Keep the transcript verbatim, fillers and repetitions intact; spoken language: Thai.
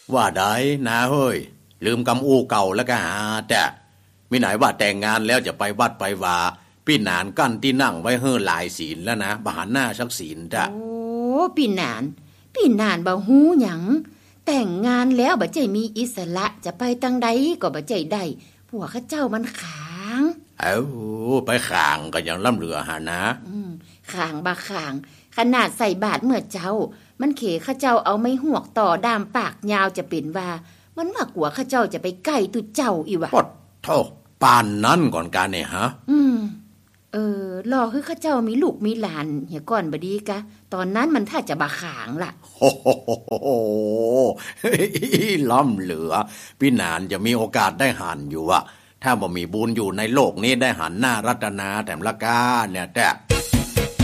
ว่าได้นะเฮ้ยลืมกำอู้เก่าแล้วก็หาแต่มิไหนว่าแต่งงานแล้วจะไปวัดไปว่าพี่นานกั้นที่นั่งไว้เฮ่อหลายศีลแล้วนะบหาหน้าชักศีลจ้ะโอ้พี่นานพี่นานบ่ฮู้หยังแต่งงานแล้วบ่ใจมีอิสระจะไปทางใดก็บ่ใจได้ผัวข้าเจ้ามันขางเอ้าไปขางก็ยังล่ำเหลือหานะอืมขางบ่ขางขนาดใส่บาตรเมื่อเจ้ามันเขข้าเจ้าเอาไม้หวกต่อดามปากยาวจะเป็นว่ามันว่ากลัวข้าเจ้าจะไปใกล้ตุเจ้าอีวะโอ้โธ่ปานนั้นก่อนการเนี่ยฮะอืมเออรอคือข้าเจ้ามีลูกมีหลานเหี่ยก่อนบ่ดีกะตอนนั้นมันถ้าจะบ่ขางล่ะโอ้โหล้ำเหลือพี่นานจะมีโอกาสได้หันอยู่อะถ้าบ่มีบุญอยู่ในโลกนี้ได้หันหน้ารัตนาแถมละกาเนี่ยแต่